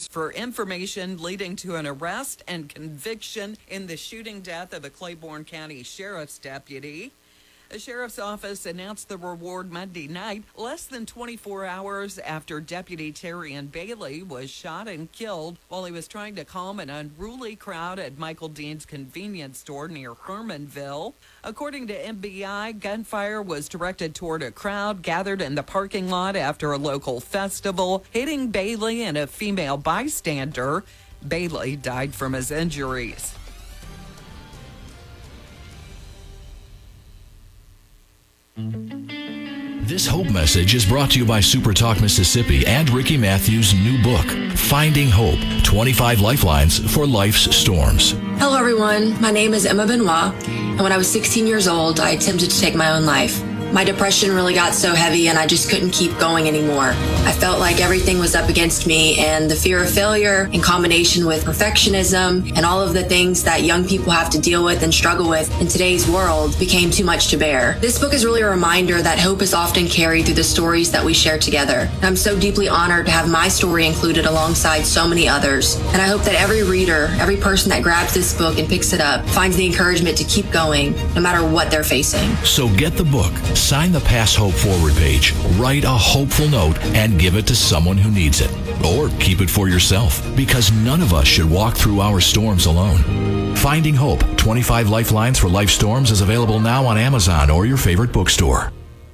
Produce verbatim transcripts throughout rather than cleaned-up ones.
for information leading to an arrest and conviction in the shooting death of a Claiborne County Sheriff's deputy. The sheriff's office announced the reward Monday night, less than twenty-four hours after Deputy Terrian Bailey was shot and killed while he was trying to calm an unruly crowd at Michael Dean's convenience store near Hermanville. According to M B I, gunfire was directed toward a crowd gathered in the parking lot after a local festival, hitting Bailey and a female bystander. Bailey died from his injuries. This Hope message is brought to you by SuperTalk Mississippi and Ricky Matthews' new book, Finding Hope, twenty-five Lifelines for Life's Storms. Hello, everyone. My name is Emma Benoit, and when I was sixteen years old, I attempted to take my own life. My depression really got so heavy and I just couldn't keep going anymore. I felt like everything was up against me, and the fear of failure in combination with perfectionism and all of the things that young people have to deal with and struggle with in today's world became too much to bear. This book is really a reminder that hope is often carried through the stories that we share together. And I'm so deeply honored to have my story included alongside so many others. And I hope that every reader, every person that grabs this book and picks it up finds the encouragement to keep going no matter what they're facing. So get the book, sign the Pass Hope forward page, write a hopeful note, and give it to someone who needs it. Or keep it for yourself, because none of us should walk through our storms alone. Finding Hope, twenty-five Lifelines for Life Storms is available now on Amazon or your favorite bookstore.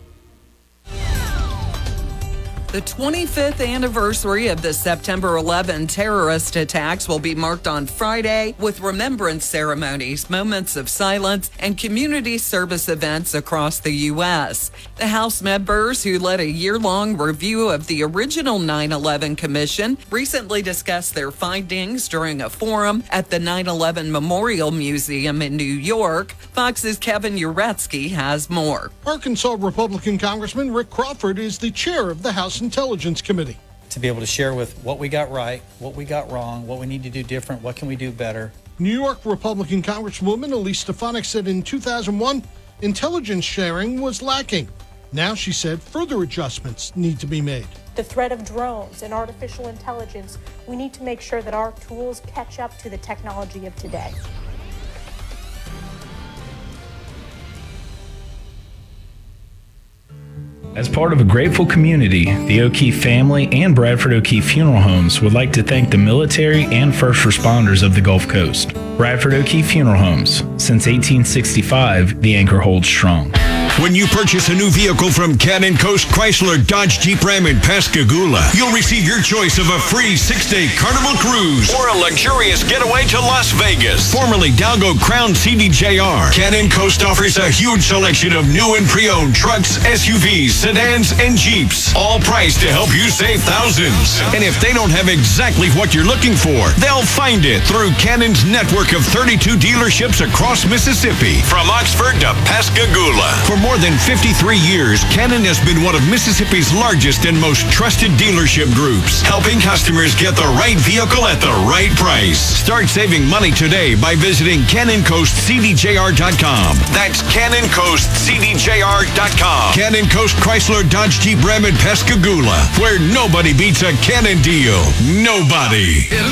The twenty-fifth anniversary of the September eleventh terrorist attacks will be marked on Friday with remembrance ceremonies, moments of silence, and community service events across the U S. The House members who led a year-long review of the original nine eleven Commission recently discussed their findings during a forum at the nine eleven Memorial Museum in New York. Fox's Kevin Uretsky has more. Arkansas Republican Congressman Rick Crawford is the chair of the House Intelligence Committee. To be able to share with what we got right, what we got wrong, what we need to do different, what can we do better. New York Republican Congresswoman Elise Stefanik said in two thousand one, intelligence sharing was lacking. Now, she said, further adjustments need to be made. The threat of drones and artificial intelligence, we need to make sure that our tools catch up to the technology of today. As part of a grateful community, the O'Keefe family and Bradford O'Keefe Funeral Homes would like to thank the military and first responders of the Gulf Coast. Bradford O'Keefe Funeral Homes. Since eighteen sixty-five, the anchor holds strong. When you purchase a new vehicle from Cannon Coast Chrysler Dodge Jeep Ram in Pascagoula, you'll receive your choice of a free six-day Carnival cruise or a luxurious getaway to Las Vegas. Formerly Dalgo Crown C D J R, Cannon Coast offers a huge selection of new and pre-owned trucks, S U Vs, sedans, and Jeeps, all priced to help you save thousands. And if they don't have exactly what you're looking for, they'll find it through Cannon's network of thirty-two dealerships across Mississippi, from Oxford to Pascagoula. For more than fifty-three years, Cannon has been one of Mississippi's largest and most trusted dealership groups, helping customers get the right vehicle at the right price. Start saving money today by visiting Cannon Coast C D J R dot com. That's Cannon Coast C D J R dot com. Cannon Coast Chrysler Dodge Jeep Ram in Pascagoula, where nobody beats a Cannon deal. Nobody.